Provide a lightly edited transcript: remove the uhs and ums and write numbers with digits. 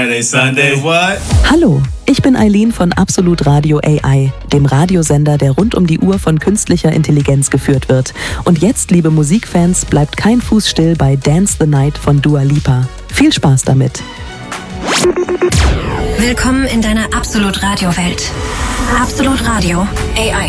Friday, Sunday, what? Hallo, ich bin Eileen von Absolut Radio AI, dem Radiosender, der rund um die Uhr von künstlicher Intelligenz geführt wird. Und jetzt, liebe Musikfans, bleibt kein Fuß still bei Dance the Night von Dua Lipa. Viel Spaß damit! Willkommen in deiner Absolut Radio Welt. Absolut Radio AI.